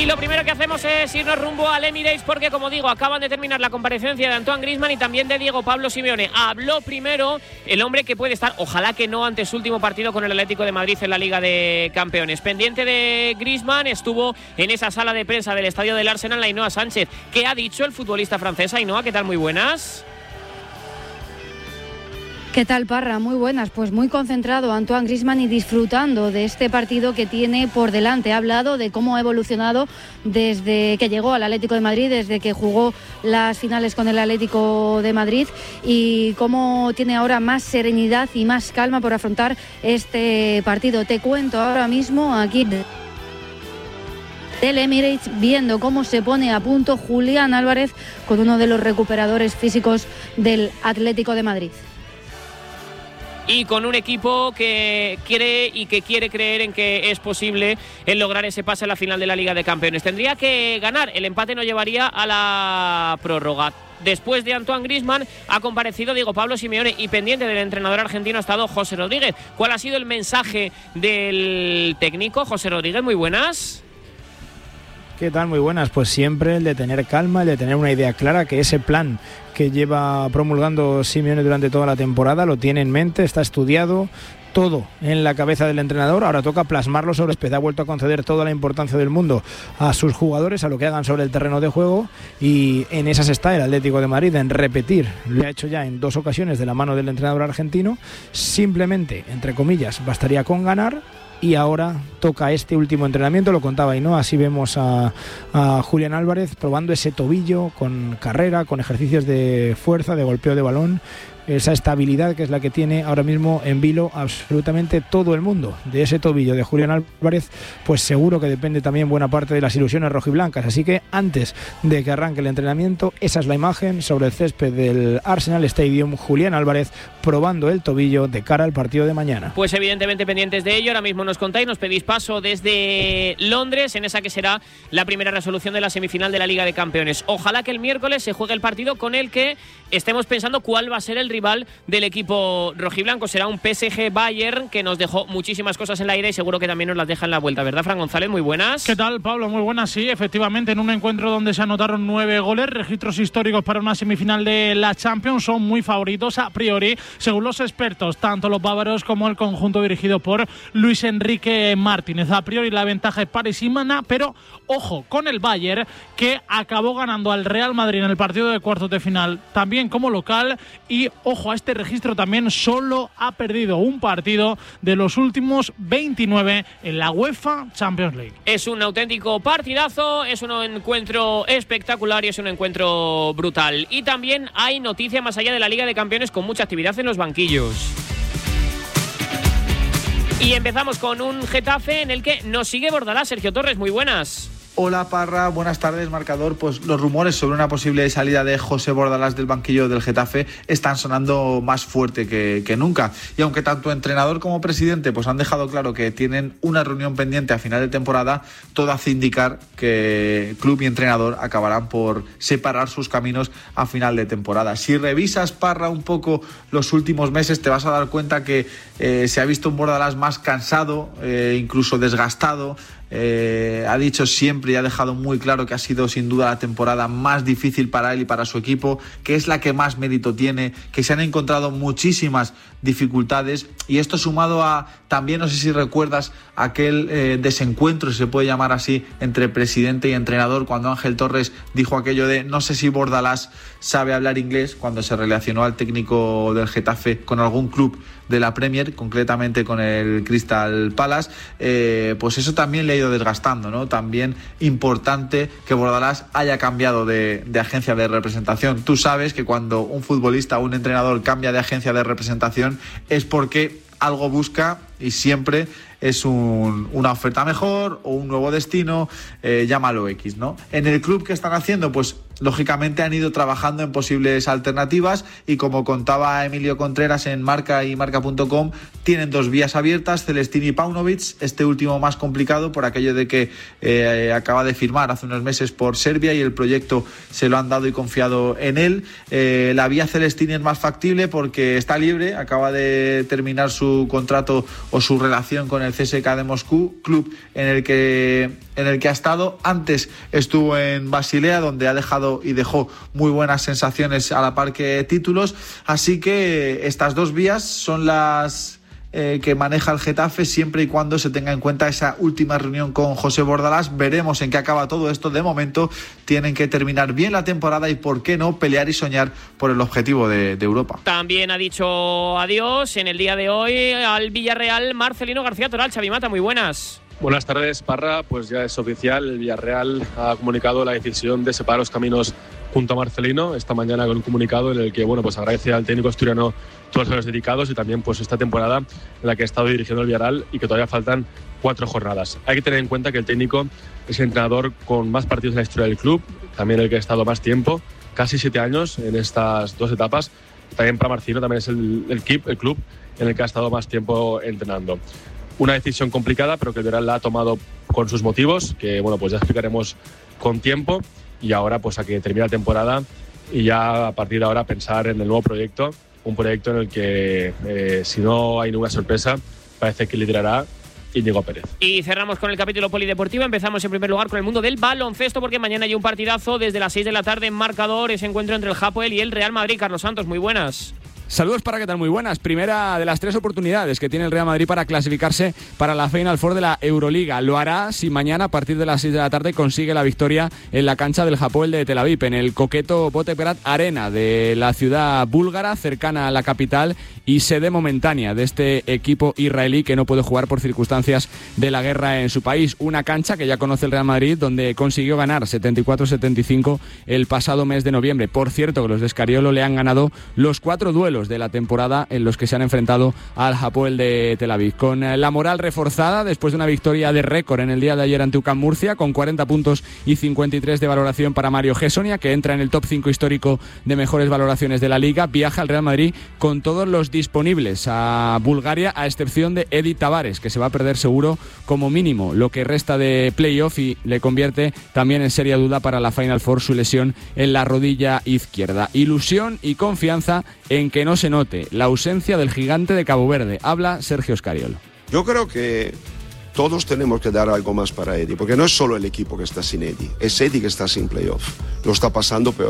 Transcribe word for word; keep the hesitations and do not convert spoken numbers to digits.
lo primero que hacemos es irnos rumbo al Emirates porque, como digo, acaban de terminar la comparecencia de Antoine Griezmann y también de Diego Pablo Simeone. Habló primero el hombre que puede estar, ojalá que no, ante su último partido con el Atlético de Madrid en la Liga de Campeones. Pendiente de Griezmann, estuvo en esa sala de prensa del estadio del Arsenal Ainhoa Sánchez. ¿Qué ha dicho el futbolista francés? Ainhoa, ¿qué tal? Muy buenas. ¿Qué tal, Parra? Muy buenas. Pues muy concentrado Antoine Griezmann y disfrutando de este partido que tiene por delante. Ha hablado de cómo ha evolucionado desde que llegó al Atlético de Madrid, desde que jugó las finales con el Atlético de Madrid y cómo tiene ahora más serenidad y más calma por afrontar este partido. Te cuento ahora mismo aquí del Emirates, viendo cómo se pone a punto Julián Álvarez con uno de los recuperadores físicos del Atlético de Madrid. Y con un equipo que quiere y que quiere creer en que es posible el lograr ese pase a la final de la Liga de Campeones. Tendría que ganar, el empate no llevaría a la prórroga. Después de Antoine Griezmann ha comparecido Diego Pablo Simeone y pendiente del entrenador argentino ha estado José Rodríguez. ¿Cuál ha sido el mensaje del técnico? José Rodríguez, muy buenas. ¿Qué tal? Muy buenas. Pues siempre el de tener calma, el de tener una idea clara, que ese plan que lleva promulgando Simeone durante toda la temporada lo tiene en mente, está estudiado, todo en la cabeza del entrenador. Ahora toca plasmarlo sobre el césped. Ha vuelto a conceder toda la importancia del mundo a sus jugadores, a lo que hagan sobre el terreno de juego, y en esas está el Atlético de Madrid, en repetir. Lo ha hecho ya en dos ocasiones de la mano del entrenador argentino. Simplemente, entre comillas, bastaría con ganar. Y ahora toca este último entrenamiento, lo contaba y no, así vemos a, a Julián Álvarez probando ese tobillo con carrera, con ejercicios de fuerza, de golpeo de balón, esa estabilidad que es la que tiene ahora mismo en vilo absolutamente todo el mundo. De ese tobillo de Julián Álvarez, pues seguro que depende también buena parte de las ilusiones rojiblancas. Así que antes de que arranque el entrenamiento, esa es la imagen sobre el césped del Arsenal Stadium, Julián Álvarez probando el tobillo de cara al partido de mañana. Pues evidentemente pendientes de ello, ahora mismo nos contáis, nos pedís paso desde Londres en esa que será la primera resolución de la semifinal de la Liga de Campeones. Ojalá que el miércoles se juegue el partido con el que estemos pensando cuál va a ser el rival del equipo rojiblanco. Será un P S G Bayern que nos dejó muchísimas cosas en la ida y seguro que también nos las deja en la vuelta, ¿verdad, Fran González? Muy buenas. ¿Qué tal, Pablo? Muy buenas, sí, efectivamente, en un encuentro donde se anotaron nueve goles, registros históricos para una semifinal de la Champions, son muy favoritos a priori, según los expertos, tanto los bávaros como el conjunto dirigido por Luis Enrique Martínez. A priori la ventaja es parisina, pero ojo con el Bayern, que acabó ganando al Real Madrid en el partido de cuartos de final, también como local, y ojo a este registro también, solo ha perdido un partido de los últimos veintinueve en la UEFA Champions League. Es un auténtico partidazo, es un encuentro espectacular y es un encuentro brutal. Y también hay noticia más allá de la Liga de Campeones con mucha actividad en los banquillos. Y empezamos con un Getafe en el que nos sigue Bordalás. Sergio Torres, muy buenas. Hola Parra, buenas tardes, marcador. Pues los rumores sobre una posible salida de José Bordalás del banquillo del Getafe están sonando más fuerte que, que nunca. Y aunque tanto entrenador como presidente pues han dejado claro que tienen una reunión pendiente a final de temporada, todo hace indicar que club y entrenador acabarán por separar sus caminos a final de temporada. Si revisas, Parra, un poco los últimos meses, te vas a dar cuenta que eh, se ha visto un Bordalás más cansado, eh, incluso desgastado. Eh, ha dicho siempre y ha dejado muy claro que ha sido sin duda la temporada más difícil para él y para su equipo, que es la que más mérito tiene, que se han encontrado muchísimas dificultades, y esto sumado a también, no sé si recuerdas aquel eh, desencuentro, si se puede llamar así, entre presidente y entrenador, cuando Ángel Torres dijo aquello de no sé si Bordalás sabe hablar inglés, cuando se relacionó al técnico del Getafe con algún club de la Premier, concretamente con el Crystal Palace. Eh, pues eso también le ha ido desgastando, ¿no? También importante que Bordalás haya cambiado de, de agencia de representación. Tú sabes que cuando un futbolista o un entrenador cambia de agencia de representación es porque algo busca y siempre es un, una oferta mejor o un nuevo destino, eh, llámalo X, ¿no? En el club, ¿qué están haciendo? Pues lógicamente han ido trabajando en posibles alternativas y, como contaba Emilio Contreras en Marca y Marca punto com, tienen dos vías abiertas, Celestini y Paunovic, este último más complicado por aquello de que eh, acaba de firmar hace unos meses por Serbia y el proyecto se lo han dado y confiado en él. Eh, la vía Celestini es más factible porque está libre, acaba de terminar su contrato o su relación con el C S K A de Moscú, club en el que, en el que ha estado. Antes estuvo en Basilea, donde ha dejado y dejó muy buenas sensaciones a la par que títulos. Así que estas dos vías son las Eh, que maneja el Getafe, siempre y cuando se tenga en cuenta esa última reunión con José Bordalás. Veremos en qué acaba todo esto. De momento tienen que terminar bien la temporada y, por qué no, pelear y soñar por el objetivo de, de Europa. También ha dicho adiós en el día de hoy al Villarreal Marcelino García Toral. Xavi Mata, muy buenas. Buenas tardes, Parra. Pues ya es oficial, el Villarreal ha comunicado la decisión de separar los caminos junto a Marcelino esta mañana, con un comunicado en el que, bueno, pues agradece al técnico asturiano todos los años dedicados y también pues esta temporada en la que ha estado dirigiendo el Villarreal y que todavía faltan cuatro jornadas. Hay que tener en cuenta que el técnico es el entrenador con más partidos en la historia del club, también el que ha estado más tiempo, casi siete años en estas dos etapas. También para Marcelino también es el, el, equipo, el club en el que ha estado más tiempo entrenando. Una decisión complicada, pero que el Villarreal la ha tomado con sus motivos, que bueno, pues ya explicaremos con tiempo, y ahora pues a que termine la temporada y ya a partir de ahora pensar en el nuevo proyecto, un proyecto en el que eh, si no hay ninguna sorpresa parece que liderará Íñigo Pérez. Y cerramos con el capítulo polideportivo. Empezamos en primer lugar con el mundo del baloncesto, porque mañana hay un partidazo desde las seis de la tarde en marcador, ese encuentro entre el Hapoel y el Real Madrid. Carlos Santos, muy buenas. Saludos, para, ¿qué tal? Muy buenas. Primera de las tres oportunidades que tiene el Real Madrid para clasificarse para la Final Four de la Euroliga. Lo hará si mañana a partir de las seis de la tarde consigue la victoria en la cancha del Hapoel de Tel Aviv, en el coqueto Botevgrad Arena de la ciudad búlgara, cercana a la capital y sede momentánea de este equipo israelí que no puede jugar por circunstancias de la guerra en su país. Una cancha que ya conoce el Real Madrid, donde consiguió ganar setenta y cuatro a setenta y cinco el pasado mes de noviembre. Por cierto, que los de Escariolo le han ganado los cuatro duelos de la temporada en los que se han enfrentado al Hapoel de Tel Aviv. Con la moral reforzada después de una victoria de récord en el día de ayer ante U C A M Murcia, con cuarenta puntos y cincuenta y tres de valoración para Mario Gessonia, que entra en el top cinco histórico de mejores valoraciones de la Liga. Viaja al Real Madrid con todos los disponibles a Bulgaria, a excepción de Edi Tavares, que se va a perder seguro como mínimo lo que resta de playoff, y le convierte también en seria duda para la Final Four su lesión en la rodilla izquierda. Ilusión y confianza en que no se note la ausencia del gigante de Cabo Verde. Habla Sergio Escariolo. Yo creo que todos tenemos que dar algo más para Edi, porque no es solo el equipo que está sin Edi, es Edi que está sin playoff. Lo está pasando peor